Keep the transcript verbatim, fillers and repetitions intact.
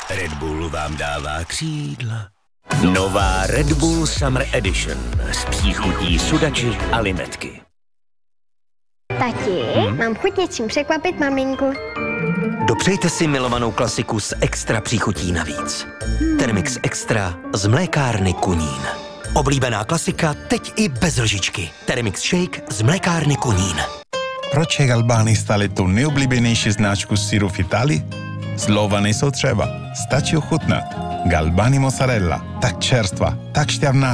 Red Bull vám dává křídla. Nová Red Bull Summer Edition s příchutí sudači a limetky. Tati, hmm? mám chuť něčím překvapit maminku. Dopřejte si milovanou klasiku s extra příchutí navíc. Hmm. Thermix Extra z mlékárny Kunín. Oblíbená klasika teď i bez lžičky. Thermix Shake z mlékárny Kunín. Proč je Galbani stále tu nejoblíbenější značku syru v Itálii? Slova nejsou třeba, stačí ochutnat. Galbani mozzarella, tak čerstva, tak šťavná.